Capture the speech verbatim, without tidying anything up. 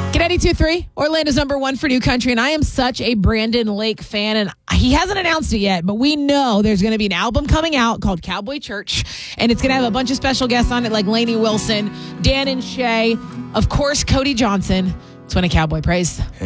Get ninety-two point three, Orlando's number one for new country, and I am such a Brandon Lake fan, and he hasn't announced it yet, but we know there's going to be an album coming out called Cowboy Church, and it's going to have a bunch of special guests on it like Lainey Wilson, Dan and Shay, of course, Cody Johnson. It's when a cowboy prays.